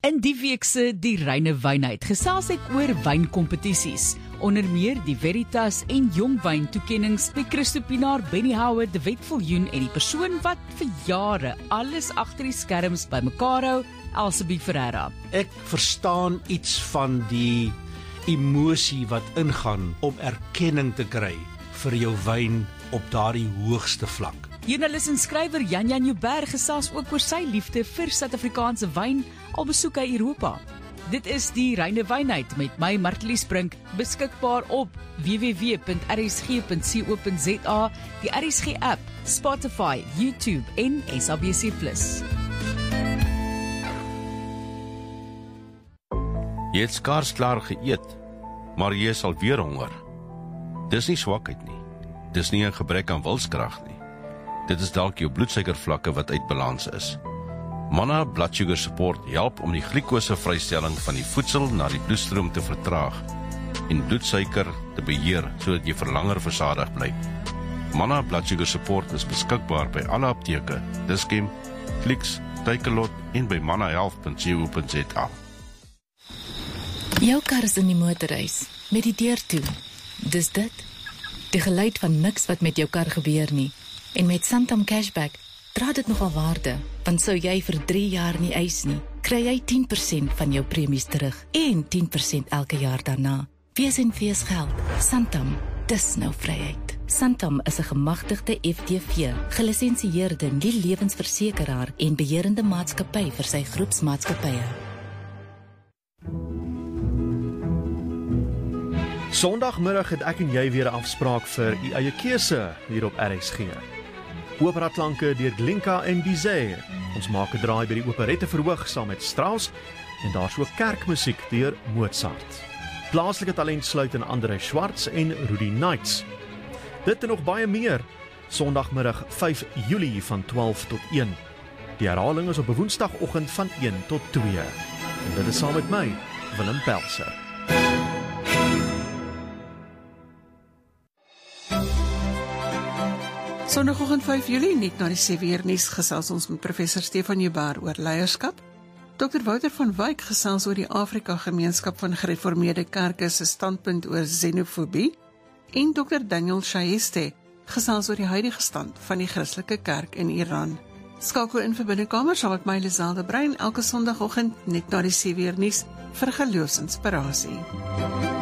In die weekse Die Reine Wynheid gesels ek oor wynkompetisies, onder meer die Veritas en Jong Wyn toekennings met Christo Pinaar, Benny Howard, De Wet Viljoen en die persoon wat vir jare alles agter die skerms bymekaar hou, Elsabie Ferreira. Ek verstaan iets van die emosie wat ingaan om erkenning te kry vir jou wyn op daardie hoogste vlak. Joernalis en skrywer Jan Joubert gesels ook oor sy liefde vir Suid-Afrikaanse wyn, al besoek hy Europa. Dit is Die Reine Wynheid met my Martelies Brink, beskikbaar op www.rsg.co.za, die RSG app, Spotify, YouTube en SABC+. Jy het skaars klaar geëet, maar jy is alweer honger. Dis nie swakheid nie. Dis nie 'n gebrek aan wilskrag nie. Dit is dalk jou bloedsuikervlakke wat uit balans is. Manna Blood Sugar Support help om die glikosevrystelling van die voedsel na die bloedstroom te vertraag en bloedsuiker te beheer sodat jy vir langer versadig bly. Manna Blood Sugar Support is beskikbaar by alle apteke, Dis-Chem, Clicks, Takealot en by mannahealth.co.za. Jou kar is in die motorhuis, met die deur toe. Dis dit. Die geluid van niks wat met jou kar gebeur nie. En met Santam Cashback dra dit nogal waarde, want sou jy vir 3 jaar nie eis nie, kry jy 10% van jou premies terug en 10% elke jaar daarna. Wees en wees geld. Santam, dis nou vryheid. Santam is 'n gemagtigde FTV, gelisensieerde nie-lewensversekeraar en beheerende maatskappy vir sy groepsmaatskappye. Sondagmiddag het ek en jy weer 'n afspraak vir u eie keuse hier op RSG. Operaklanke deur Glinka en Bizet. Ons maak 'n draai by die operette verhoog saam met Strauss en daar's ook kerkmusiek deur Mozart. Plaaslike talent sluit in André Schwartz en Rudy Knights. Dit en nog baie meer. Sondagmiddag 5 Julie van 12 tot 1. Die herhaling is op 'n Woensdagoggend van 1 tot 2. En dit is saam met my, Willem Pelser. Sondagoggend 5 Julie, net na die 7uur nuus, gesels ons met professor Stefan Joubert oor leierskap. Dr. Wouter van Wyk gesels oor die Afrika Gemeenskap van Gereformeerde Kerke se standpunt oor xenofobie. En Dr. Daniel Shayeste gesels oor die huidige stand van die Christelike Kerk in Iran. Skakel in vir Binnekamer saam met my Liselde Brein elke Sondagoggend net na die 7uur nuus vir geloofsinspirasie.